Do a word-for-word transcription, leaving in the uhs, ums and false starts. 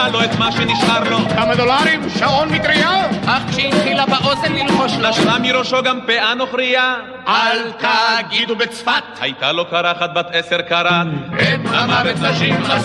לקחה לו את מה שנשאר לו. כמה דולרים? שעון מטריה? אך כשהתחילה באוזן ללחוש לו, נשרה מראשו גם פאה נוכריה. אל תגידו בצפת, הייתה לו קרחת בת עשר קרת. את המוות נשים